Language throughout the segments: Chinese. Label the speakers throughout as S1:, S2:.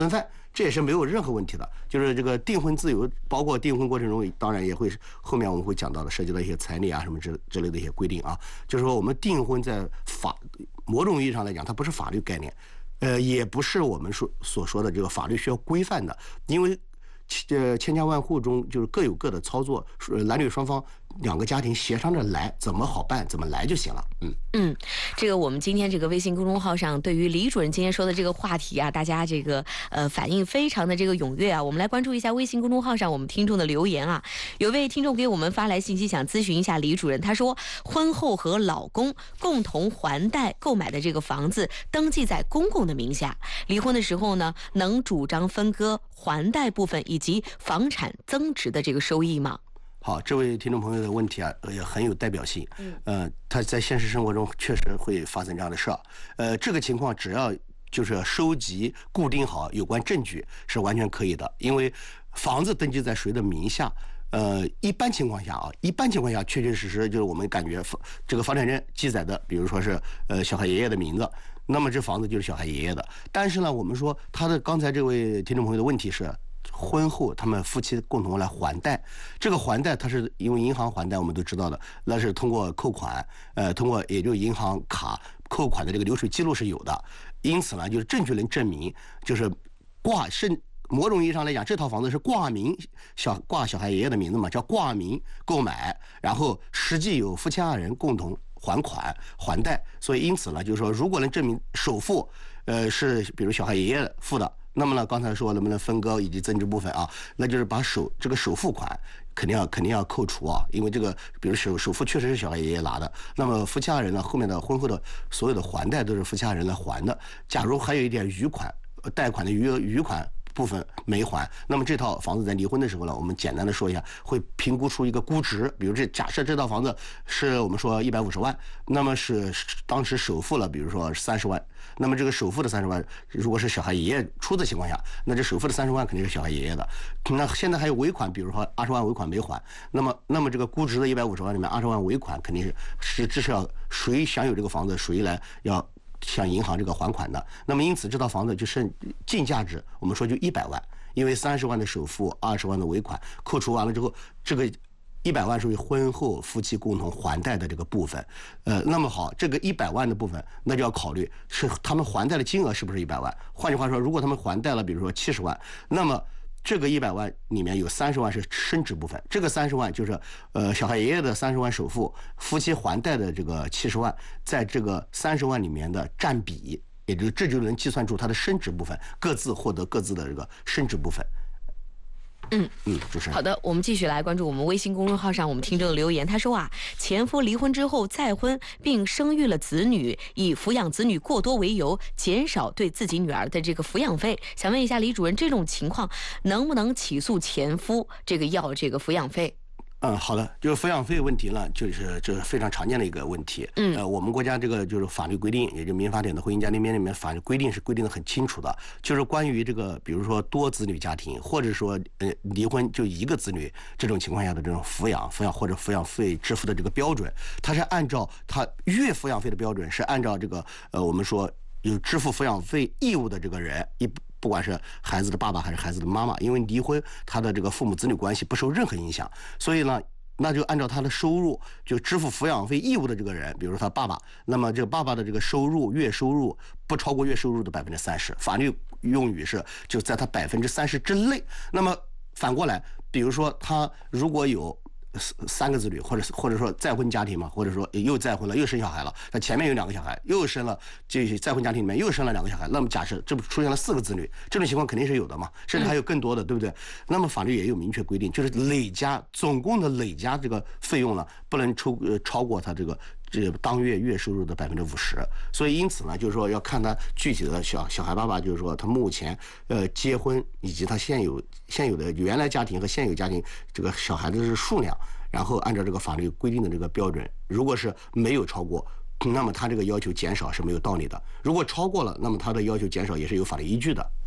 S1: 分饭，这也是没有任何问题的。就是这个订婚自由，包括订婚过程中，当然也会后面我们会讲到的，涉及到一些彩礼啊什么之类的一些规定啊。就是说，我们订婚在某种意义上来讲，它不是法律概念，也不是我们所说的这个法律需要规范的，因为千家万户中就是各有各的操作，男女双方2个家庭协商着来，怎么好办怎么来就行了。
S2: 这个我们今天这个微信公众号上对于李主任今天说的这个话题啊，大家这个反应非常的这个踊跃啊。我们来关注一下微信公众号上我们听众的留言啊。有位听众给我们发来信息，想咨询一下李主任。他说，婚后和老公共同还贷购买的这个房子登记在公公的名下，离婚的时候呢，能主张分割还贷部分以及房产增值的这个收益吗？
S1: 好，这位听众朋友的问题啊，也很有代表性。他在现实生活中确实会发生这样的事儿。这个情况只要就是收集固定好有关证据是完全可以的，因为房子登记在谁的名下，一般情况下确确实实就是我们感觉这个房产证记载的，比如说是小孩爷爷的名字，那么这房子就是小孩爷爷的。但是呢，我们说刚才这位听众朋友的问题是，婚后他们夫妻共同来还贷，这个还贷它是因为银行还贷，我们都知道的，那是通过扣款，通过也就银行卡扣款的这个流水记录是有的，因此呢，就是证据能证明，就是某种意义上来讲，这套房子是挂小孩爷爷的名字嘛，叫挂名购买，然后实际有夫妻2人共同还款还贷，所以因此呢，就是说，如果能证明首付，是比如小孩爷爷付的。那么呢，刚才说能不能分割以及增值部分啊？那就是把这个首付款肯定要扣除啊，因为这个比如首付确实是小孩爷爷拿的，那么夫妻2人呢，后面的婚后的所有的还贷都是夫妻2人来还的。假如还有一点余款，贷款的余款部分没还，那么这套房子在离婚的时候呢，我们简单的说一下，会评估出一个估值，比如假设这套房子是我们说150万，那么是当时首付了，比如说30万，那么这个首付的30万，如果是小孩爷爷出的情况下，那这首付的30万肯定是小孩爷爷的。那现在还有尾款，比如说20万尾款没还，那么这个估值的150万里面20万尾款肯定是至少谁享有这个房子，谁来要向银行这个还款的。那么因此这套房子就剩净价值，我们说就100万，因为30万的首付，20万的尾款扣除完了之后，这个100万属于婚后夫妻共同还贷的这个部分。那么好，这个100万的部分，那就要考虑是他们还贷的金额是不是100万。换句话说，如果他们还贷了，比如说70万，那么这个100万里面有30万是升值部分，这个30万就是小孩爷爷的30万首付，夫妻还贷的这个70万，在这个30万里面的占比，也就是这就能计算出它的升值部分，各自获得各自的这个升值部分。主持人。
S2: 好的，我们继续来关注我们微信公众号上我们听众的留言。他说啊，前夫离婚之后再婚并生育了子女，以抚养子女过多为由，减少对自己女儿的这个抚养费。想问一下李主任，这种情况能不能起诉前夫要这个抚养费？
S1: 好的，就是抚养费问题呢，就是这是非常常见的一个问题。我们国家这个就是法律规定，也就民法典的婚姻家庭编里面法律规定是规定的很清楚的，就是关于这个比如说多子女家庭，或者说离婚就一个子女这种情况下的这种抚养或者抚养费支付的这个标准，它是按照它月抚养费的标准是按照这个我们说有支付抚养费义务的这个人不管是孩子的爸爸还是孩子的妈妈，因为离婚他的这个父母子女关系不受任何影响，所以呢那就按照他的收入就支付抚养费义务的这个人，比如说他爸爸，那么这个爸爸的这个收入月收入不超过月收入的30%，法律用语是就在他30%之内。那么反过来，比如说他如果有3个子女，或者说再婚家庭嘛，或者说又再婚了，又生小孩了，他前面有2个小孩，又生了这些再婚家庭里面又生了2个小孩，那么假设这不出现了4个子女，这种情况肯定是有的嘛，甚至还有更多的，对不对？那么法律也有明确规定，就是总共的累加这个费用呢，不能超过他这当月月收入的50%。所以因此呢，就是说要看他具体的小孩爸爸，就是说他目前结婚以及他现有的原来家庭和现有家庭这个小孩子的数量，然后按照这个法律规定的这个标准，如果是没有超过，那么他这个要求减少是没有道理的；如果超过了，那么他的要求减少也是有法律依据的。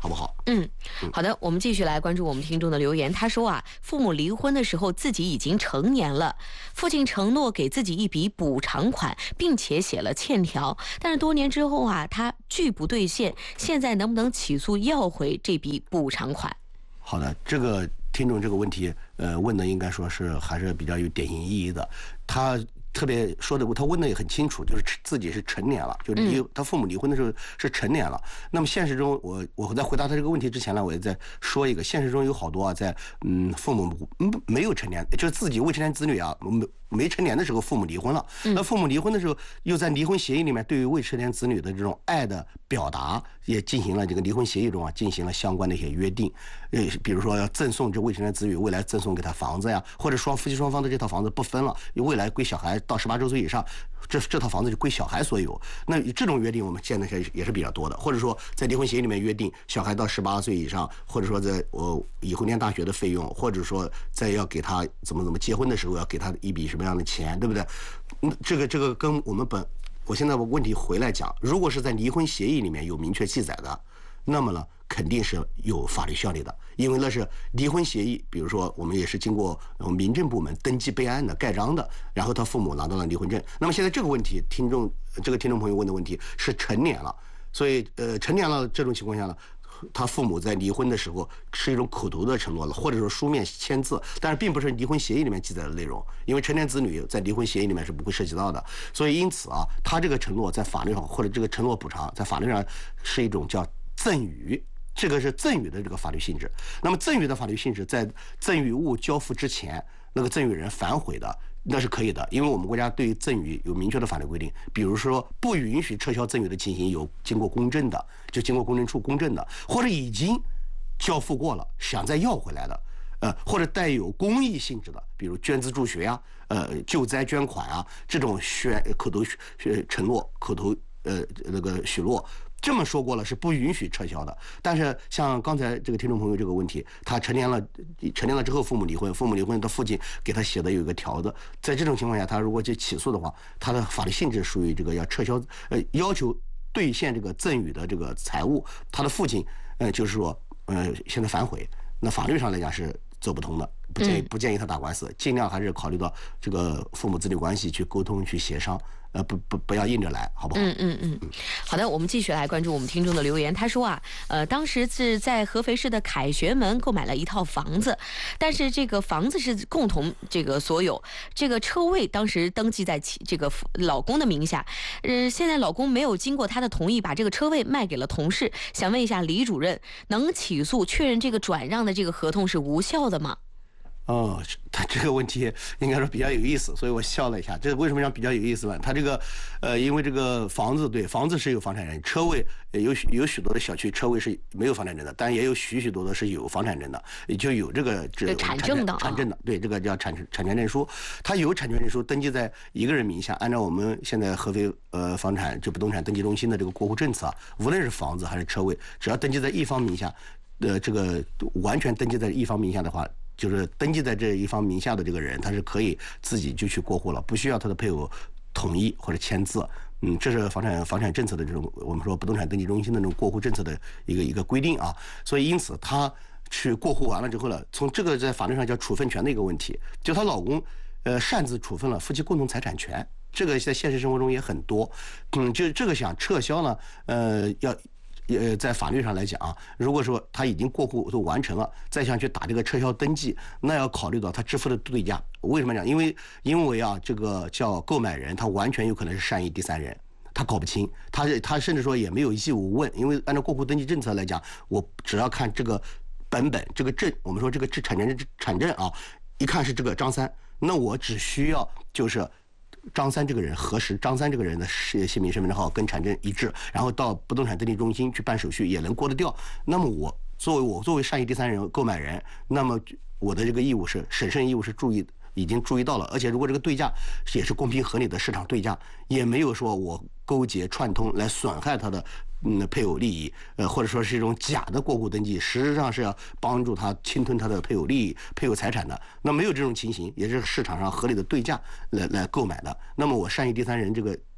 S1: 好不好？
S2: 好的，我们继续来关注我们听众的留言。他说啊，父母离婚的时候自己已经成年了，父亲承诺给自己一笔补偿款，并且写了欠条，但是多年之后啊，他拒不兑现，现在能不能起诉要回这笔补偿款？
S1: 好的，这个听众这个问题，问的应该说是还是比较有典型意义的。他特别说的，他问的也很清楚，就是自己是成年了，就他父母离婚的时候是成年了。那么现实中，我在回答他这个问题之前呢，我也在说一个，现实中有好多啊，在父母没有成年，就是自己未成年子女啊没成年的时候父母离婚了，那父母离婚的时候又在离婚协议里面对于未成年子女的这种爱的表达也进行了这个离婚协议中啊进行了相关的一些约定，比如说要赠送这未成年子女未来赠送给他房子呀，或者夫妻双方的这套房子不分了，未来归小孩到18周岁以上，这套房子就归小孩所有。那这种约定我们现在也是比较多的，或者说在离婚协议里面约定小孩到18岁以上，或者说在以后念大学的费用，或者说在要给他怎么结婚的时候要给他一笔什么样的钱，对不对？这个跟我现在问题回来讲，如果是在离婚协议里面有明确记载的，那么呢肯定是有法律效力的，因为那是离婚协议，比如说我们也是经过民政部门登记备案的盖章的，然后他父母拿到了离婚证。那么现在这个问题，这个听众朋友问的问题是成年了，所以成年了这种情况下呢，他父母在离婚的时候是一种口头的承诺了，或者说书面签字，但是并不是离婚协议里面记载的内容，因为成年子女在离婚协议里面是不会涉及到的，所以因此啊，他这个承诺在法律上或者这个承诺补偿在法律上是一种叫赠与。这个是赠与的这个法律性质。那么赠与的法律性质，在赠与物交付之前，那个赠与人反悔的，那是可以的，因为我们国家对于赠与有明确的法律规定，比如说不允许撤销赠与的情形有经过公证的，就经过公证处公证的，或者已经交付过了想再要回来的，或者带有公益性质的，比如捐资助学啊，救灾捐款啊，这种口头承诺、口头那个许诺。这么说过了是不允许撤销的，但是像刚才这个听众朋友这个问题，他成年了之后父母离婚，他父亲给他写的有一个条子，在这种情况下，他如果去起诉的话，他的法律性质属于这个要撤销，要求兑现这个赠与的这个财物，他的父亲就是说现在反悔，那法律上来讲是走不通的，不建议他打官司，尽量还是考虑到这个父母子女关系去沟通去协商。不要硬着来，好不好？
S2: 好的，我们继续来关注我们听众的留言。他说啊，当时是在合肥市的凯旋门购买了一套房子，但是这个房子是共同这个所有，这个车位当时登记在这个老公的名下，现在老公没有经过他的同意，把这个车位卖给了同事。想问一下李主任，能起诉确认这个转让的这个合同是无效的吗？
S1: 他这个问题应该说比较有意思，所以我笑了一下。这为什么讲比较有意思呢？他这个，因为这个房子是有房产证，车位有许多的小区车位是没有房产证的，但也有许多的是有房产证的，也就有这个
S2: 产证的，
S1: 对，这个叫产权证书。他有产权证书登记在一个人名下，按照我们现在合肥房产就不动产登记中心的这个过户政策啊，无论是房子还是车位，只要登记在一方名下，这个完全登记在一方名下的话。就是登记在这一方名下的这个人，他是可以自己就去过户了，不需要他的配偶同意或者签字。这是房产政策的这种我们说不动产登记中心的这种过户政策的一个规定啊。所以因此他去过户完了之后呢，从这个在法律上叫处分权的一个问题，就她老公擅自处分了夫妻共同财产权，这个在现实生活中也很多。就这个想撤销呢，在法律上来讲啊，如果说他已经过户都完成了，再想去打这个撤销登记，那要考虑到他支付的对价。为什么讲？因为啊，这个叫购买人，他完全有可能是善意第三人，他搞不清，他甚至说也没有义务问，因为按照过户登记政策来讲，我只要看这个本这个证，我们说这个产证啊，一看是这个张三，那我只需要就是张三这个人核实张三这个人的姓名身份证号跟产证一致，然后到不动产登记中心去办手续也能过得掉。那么我作为善意第三人购买人，那么我的这个义务是审慎义务是已经注意到了，而且如果这个对价也是公平合理的市场对价，也没有说我勾结串通来损害他的配偶利益，或者说是一种假的过户登记，实质上是要帮助他侵吞他的配偶利益、配偶财产的。那没有这种情形，也是市场上合理的对价来购买的。那么我善意第三人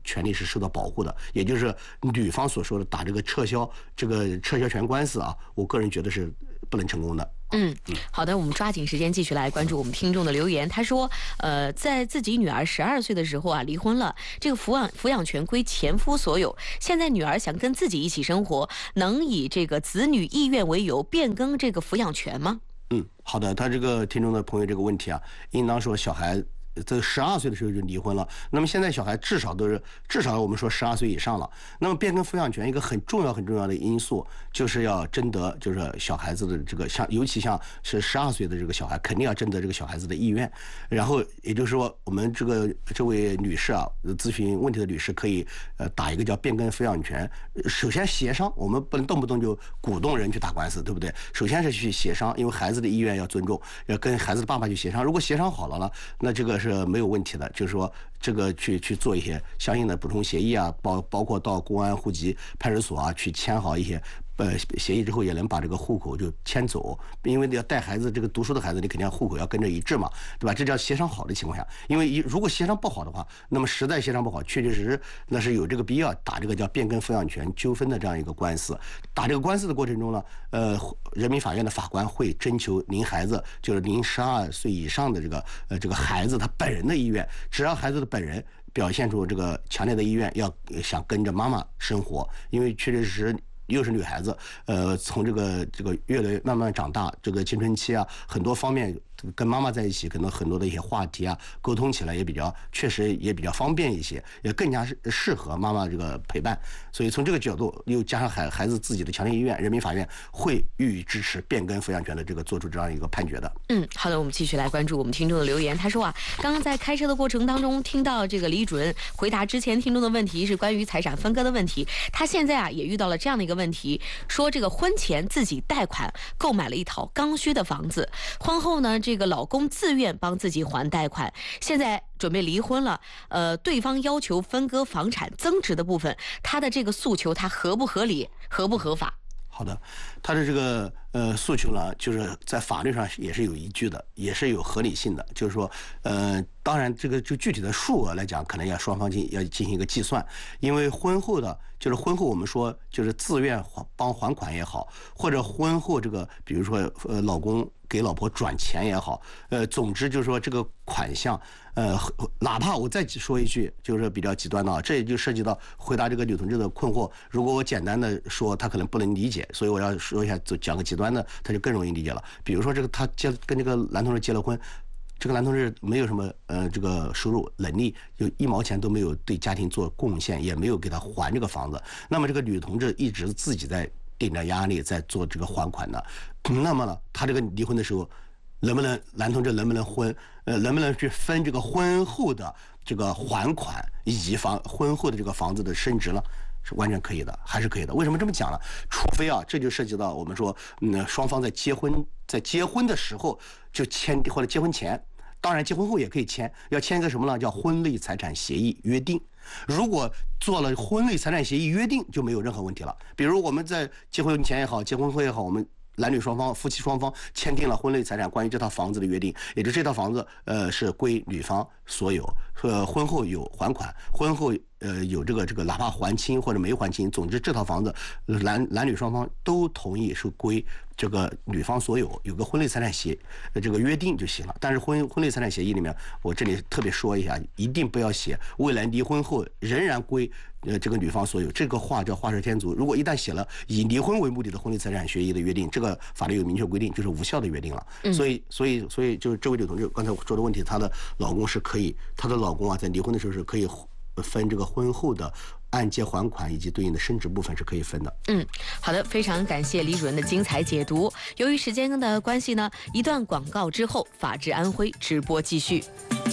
S1: 权利是受到保护的，也就是女方所说的打这个撤销权官司啊，我个人觉得是不能成功的。
S2: 好的，我们抓紧时间继续来关注我们听众的留言。他说，在自己女儿12岁的时候啊，离婚了，这个抚养权归前夫所有。现在女儿想跟自己一起生活，能以这个子女意愿为由变更这个抚养权吗？
S1: 好的，他这个听众的朋友这个问题啊，应当说小孩在12岁的时候就离婚了，那么现在小孩至少我们说12岁以上了。那么变更抚养权一个很重要的因素，就是要征得就是小孩子的这个尤其像是12岁的这个小孩，肯定要征得这个小孩子的意愿。然后也就是说，我们这位女士啊，咨询问题的女士可以打一个叫变更抚养权。首先协商，我们不能动不动就鼓动人去打官司，对不对？首先是去协商，因为孩子的意愿要尊重，要跟孩子的爸爸去协商。如果协商好了，那这个是没有问题的，就是说这个去做一些相应的补充协议啊，包括到公安、户籍派出所啊去签好一些协议之后，也能把这个户口就迁走，因为你要带孩子，这个读书的孩子，你肯定要户口要跟着一致嘛，对吧？这叫协商好的情况下，因为如果协商不好的话，那么实在协商不好，确实那是有这个必要打这个叫变更抚养权纠纷的这样一个官司。打这个官司的过程中呢，人民法院的法官会征求您孩子，就是您12岁以上的这个孩子他本人的意愿，只要孩子的本人表现出这个强烈的意愿，要想跟着妈妈生活，因为确实又是女孩子，从这个越来越慢慢长大，这个青春期啊，很多方面跟妈妈在一起，可能很多的一些话题啊，沟通起来确实也比较方便一些，也更加适合妈妈这个陪伴。所以从这个角度，又加上孩子自己的强烈意愿，人民法院会予以支持变更抚养权的做出这样一个判决的。
S2: 好的，我们继续来关注我们听众的留言。他说啊，刚刚在开车的过程当中听到这个李主任回答之前听众的问题，是关于财产分割的问题。他现在啊也遇到了这样的一个问题，说这个婚前自己贷款购买了一套刚需的房子，婚后呢这个老公自愿帮自己还贷款，现在准备离婚了，对方要求分割房产增值的部分，他的这个诉求他合不合理，合不合法？
S1: 好的，他的这个诉求呢，就是在法律上也是有依据的，也是有合理性的。就是说，当然这个就具体的数额来讲，可能要双方要进行一个计算，因为婚后我们说就是自愿帮还款也好，或者婚后比如说老公给老婆转钱也好，总之就是说这个款项，哪怕我再说一句，就是比较极端的啊，这也就涉及到回答这个女同志的困惑。如果我简单的说，她可能不能理解，所以我要说一下，讲个极端的，她就更容易理解了。比如说她跟这个男同志结了婚。这个男同志没有什么这个收入能力，就1毛钱都没有对家庭做贡献，也没有给他还这个房子。那么这个女同志一直自己在顶着压力在做这个还款的。那么呢，他这个离婚的时候，男同志能不能去分这个婚后的这个还款以及婚后的这个房子的升值呢？是完全可以的，还是可以的。为什么这么讲呢？除非啊，这就涉及到我们说，双方在结婚的时候就签，或者结婚前，当然结婚后也可以签，要签一个什么呢？叫婚内财产协议约定。如果做了婚内财产协议约定，就没有任何问题了。比如我们在结婚前也好，结婚后也好，我们男女双方、夫妻双方签订了婚内财产关于这套房子的约定，也就这套房子是归女方所有，婚后有还款，婚后有这个哪怕还清或者没还清，总之这套房子男女双方都同意是归这个女方所有，有个婚内财产这个约定就行了。但是婚内财产协议里面，我这里特别说一下，一定不要写未来离婚后仍然归这个女方所有，这个话叫画蛇添足。如果一旦写了以离婚为目的的婚内财产协议的约定，这个法律有明确规定，就是无效的约定了。所以就是这位女同志刚才说的问题，她的老公啊在离婚的时候是可以分这个婚后的按揭还款以及对应的升值部分是可以分的。
S2: 好的，非常感谢李主任的精彩解读。由于时间的关系呢，一段广告之后，法治安徽直播继续。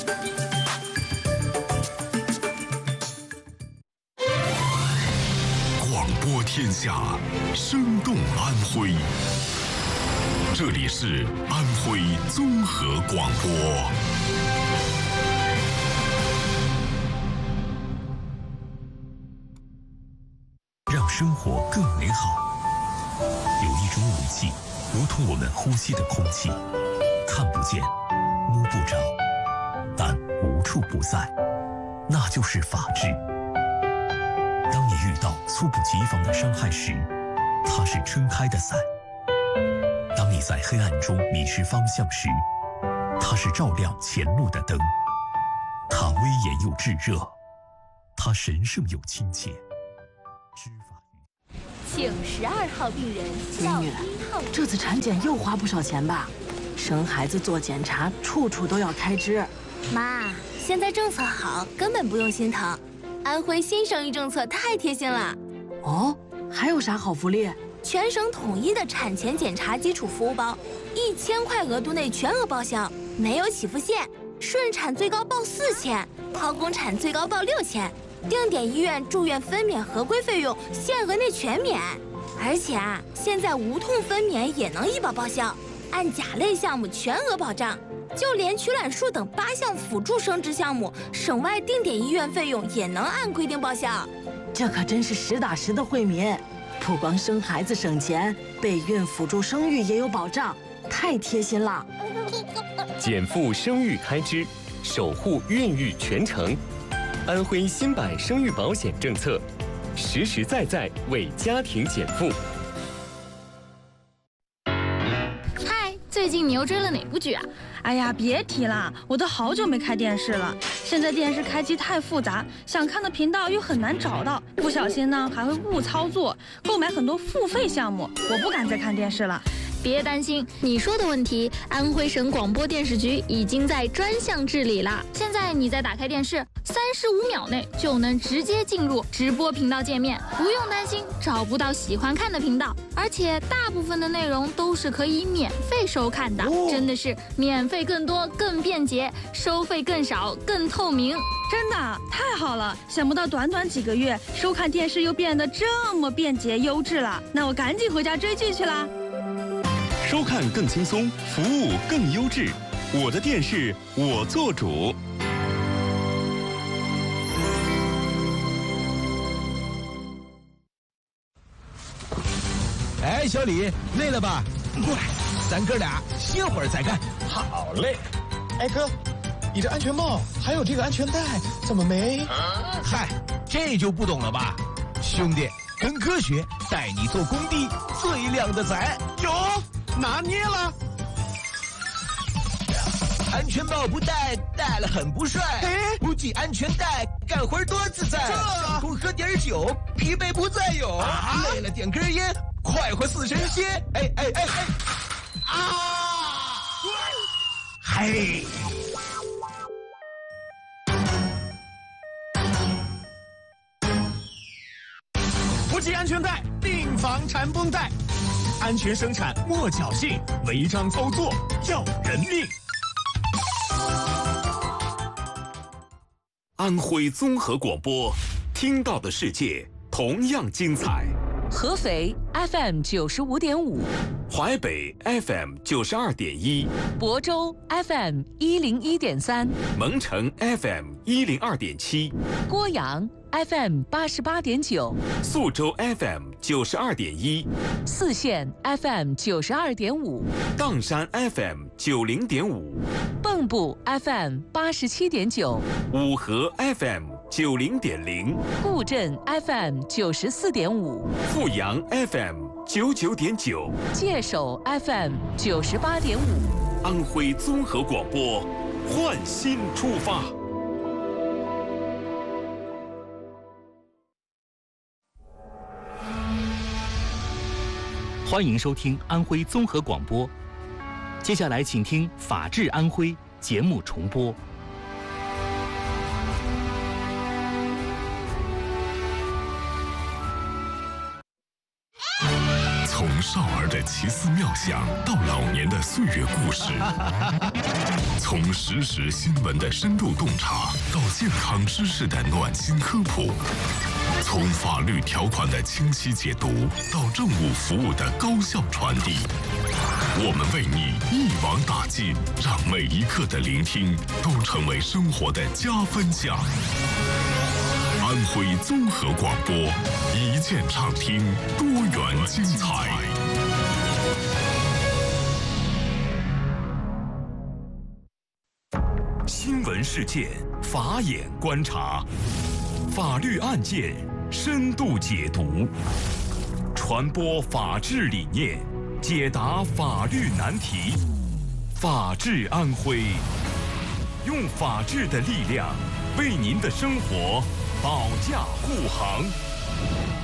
S3: 广播天下，生动安徽。这里是安徽综合广播。让生活更美好，有一种武器，如同我们呼吸的空气，看不见，摸不着，但无处不在，那就是法治。
S4: 你遇到猝不及防的伤害时，它是撑开的伞；当你在黑暗中迷失方向时，它是照亮前路的灯。它威严又炙热，它神圣又亲切。
S5: 请12号病人到1号。
S6: 这次产检又花不少钱吧？生孩子做检查，处处都要开支。
S5: 妈，现在政策好，根本不用心疼。安徽新生育政策太贴心了。
S6: 哦，还有啥好福利？
S5: 全省统一的产前检查基础服务包，1000块额度内全额报销，没有起付线。顺产最高报4000，剖宫产最高报6000。定点医院住院分娩合规费用限额内全免，而且现在无痛分娩也能医保报销，按甲类项目全额保障，就连取卵术等8项辅助生殖项目，省外定点医院费用也能按规定报销。
S6: 这可真是实打实的惠民，不光生孩子省钱，备孕辅助生育也有保障，太贴心了。
S7: 减负生育开支，守护孕育全程。安徽新版生育保险政策，实实在在为家庭减负。
S8: 嗨，最近你又追了哪部剧啊？
S9: 哎呀，别提了，我都好久没开电视了。现在电视开机太复杂，想看的频道又很难找到，不小心呢还会误操作，购买很多付费项目，我不敢再看电视了。
S8: 别担心，你说的问题，安徽省广播电视局已经在专项治理了。现在你再打开电视，35秒内就能直接进入直播频道界面，不用担心找不到喜欢看的频道，而且大部分的内容都是可以免费收看的，真的是免费更多、更便捷，收费更少、更透明。
S9: 真的太好了！想不到短短几个月，收看电视又变得这么便捷优质了。那我赶紧回家追剧去啦！
S10: 收看更轻松，服务更优质，我的电视我做主。
S11: 哎，小李，累了吧？过来，咱哥俩歇会儿再干。
S12: 好嘞。哎哥，你这安全帽还有这个安全带怎么没？
S11: 嗨，这就不懂了吧？兄弟，跟科学带你做工地最靓的仔。
S12: 有。拿捏了，
S11: 安全帽不戴，戴了很不帅。不系安全带，干活多自在。上工喝点酒，疲惫不再有。累了点根烟，快活似神仙。哎，嘿，
S12: 不系安全带，定房产绷带。安全生产莫侥幸，违章操作要人命。
S3: 安徽综合广播，听到的世界同样精彩。
S2: 合肥 FM 95.5，
S3: 淮北 FM 92.1，
S2: 亳州 FM 101.3，
S3: 蒙城 FM 102.7，
S2: 郭阳FM 88.9，
S3: 宿州 FM 92.1，
S2: 泗县 FM 92.5，
S3: 砀山 FM 90.5，
S2: 蚌埠 FM 87.9，
S3: 五河 FM 90.0，
S2: 固镇 FM 94.5，
S3: 阜阳 FM 99.9，
S2: 界首 FM 98.5。
S3: 安徽综合广播，换新出发。
S4: 欢迎收听安徽综合广播，接下来请听《法治安徽》节目重播。
S3: 从少儿的奇思妙想到老年的岁月故事，从实时新闻的深度洞察到健康知识的暖心科普，从法律条款的清晰解读到政务服务的高效传递，我们为你一网打尽，让每一刻的聆听都成为生活的加分项。安徽综合广播，一键畅听，多元精彩。新闻事件，法眼观察，法律案件深度解读，传播法治理念，解答法律难题。法治安徽，用法治的力量为您的生活保驾护航。